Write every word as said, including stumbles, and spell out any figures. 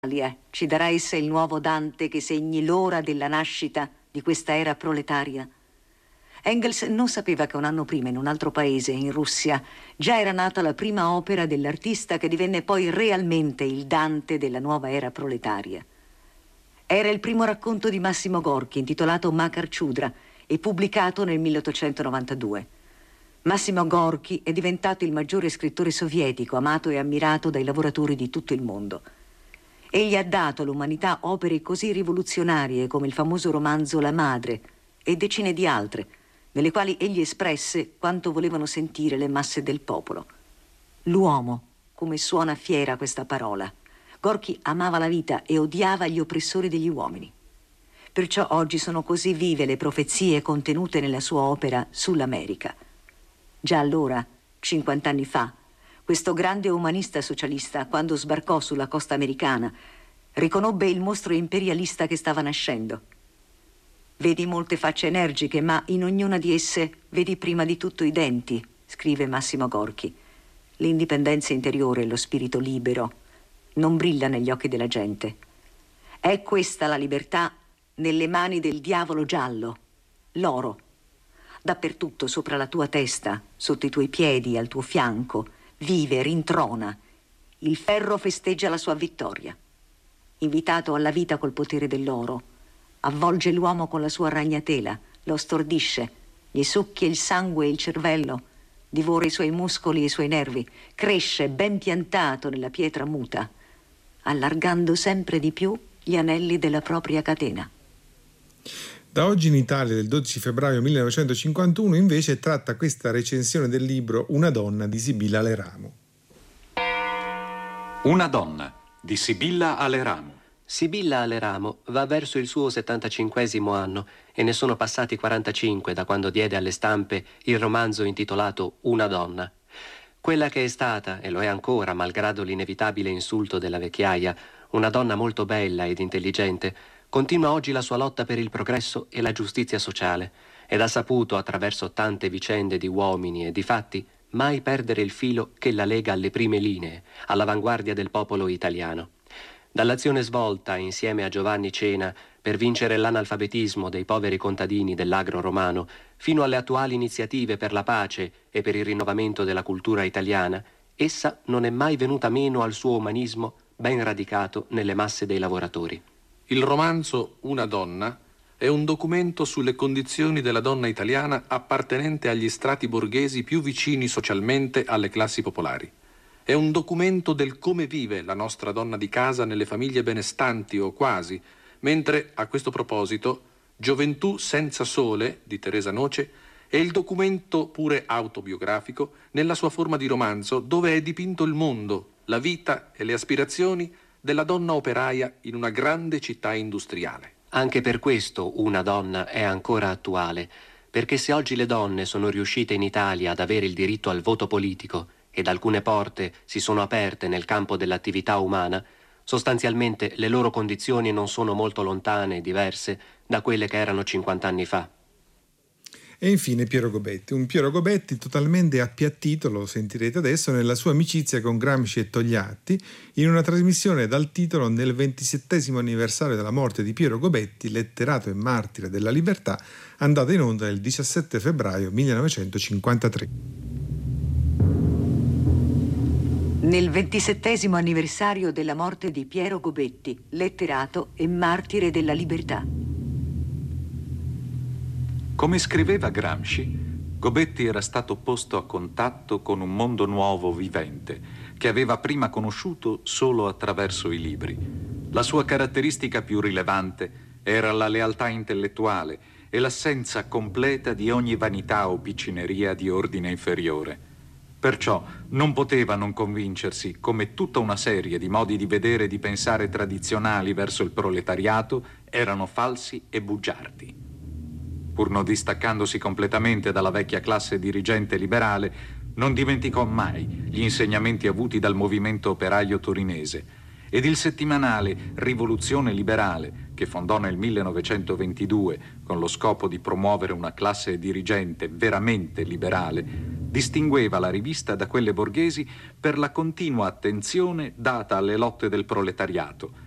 Ci darà essa il nuovo Dante che segni l'ora della nascita di questa era proletaria? Engels non sapeva che un anno prima, in un altro paese, in Russia, già era nata la prima opera dell'artista che divenne poi realmente il Dante della nuova era proletaria. Era il primo racconto di Massimo Gorki, intitolato Makar Chudra e pubblicato nel milleottocentonovantadue. Massimo Gorki è diventato il maggiore scrittore sovietico, amato e ammirato dai lavoratori di tutto il mondo. Egli ha dato all'umanità opere così rivoluzionarie come il famoso romanzo La Madre e decine di altre, nelle quali egli espresse quanto volevano sentire le masse del popolo. L'uomo, come suona fiera questa parola. Gorki amava la vita e odiava gli oppressori degli uomini. Perciò oggi sono così vive le profezie contenute nella sua opera sull'America. Già allora, cinquant'anni fa, questo grande umanista socialista, quando sbarcò sulla costa americana, riconobbe il mostro imperialista che stava nascendo. Vedi molte facce energiche, ma in ognuna di esse vedi prima di tutto i denti, scrive Massimo Gorki. L'indipendenza interiore, lo spirito libero, non brilla negli occhi della gente. È questa la libertà nelle mani del diavolo giallo, l'oro. Dappertutto, sopra la tua testa, sotto i tuoi piedi, al tuo fianco, vive, rintrona. Il ferro festeggia la sua vittoria. Invitato alla vita col potere dell'oro, avvolge l'uomo con la sua ragnatela, lo stordisce, gli succhia il sangue e il cervello, divora i suoi muscoli e i suoi nervi, cresce ben piantato nella pietra muta, allargando sempre di più gli anelli della propria catena. Da Oggi in Italia del dodici febbraio millenovecentocinquantuno invece tratta questa recensione del libro Una donna di Sibilla Aleramo. Una donna di Sibilla Aleramo. Sibilla Aleramo va verso il suo settantacinquesimo anno e ne sono passati quarantacinque da quando diede alle stampe il romanzo intitolato Una donna. Quella che è stata, e lo è ancora, malgrado l'inevitabile insulto della vecchiaia, una donna molto bella ed intelligente, continua oggi la sua lotta per il progresso e la giustizia sociale ed ha saputo, attraverso tante vicende di uomini e di fatti, mai perdere il filo che la lega alle prime linee, all'avanguardia del popolo italiano. Dall'azione svolta insieme a Giovanni Cena per vincere l'analfabetismo dei poveri contadini dell'agro romano, fino alle attuali iniziative per la pace e per il rinnovamento della cultura italiana, essa non è mai venuta meno al suo umanismo ben radicato nelle masse dei lavoratori. Il romanzo Una donna è un documento sulle condizioni della donna italiana appartenente agli strati borghesi più vicini socialmente alle classi popolari. È un documento del come vive la nostra donna di casa nelle famiglie benestanti o quasi, mentre, a questo proposito, Gioventù senza sole, di Teresa Noce, è il documento pure autobiografico nella sua forma di romanzo dove è dipinto il mondo, la vita e le aspirazioni della donna operaia in una grande città industriale. Anche per questo Una donna è ancora attuale, perché se oggi le donne sono riuscite in Italia ad avere il diritto al voto politico ed alcune porte si sono aperte nel campo dell'attività umana, sostanzialmente le loro condizioni non sono molto lontane e diverse da quelle che erano cinquant'anni fa. E infine Piero Gobetti, un Piero Gobetti totalmente appiattito, lo sentirete adesso, nella sua amicizia con Gramsci e Togliatti, in una trasmissione dal titolo Nel ventisettesimo anniversario della morte di Piero Gobetti, letterato e martire della libertà, andata in onda il diciassette febbraio millenovecentocinquantatré. Nel ventisettesimo anniversario della morte di Piero Gobetti, letterato e martire della libertà. Come scriveva Gramsci, Gobetti era stato posto a contatto con un mondo nuovo vivente, che aveva prima conosciuto solo attraverso i libri. La sua caratteristica più rilevante era la lealtà intellettuale e l'assenza completa di ogni vanità o piccineria di ordine inferiore. Perciò non poteva non convincersi come tutta una serie di modi di vedere e di pensare tradizionali verso il proletariato erano falsi e bugiardi. Pur non distaccandosi completamente dalla vecchia classe dirigente liberale, non dimenticò mai gli insegnamenti avuti dal movimento operaio torinese ed il settimanale Rivoluzione Liberale, che fondò nel millenovecentoventidue con lo scopo di promuovere una classe dirigente veramente liberale, distingueva la rivista da quelle borghesi per la continua attenzione data alle lotte del proletariato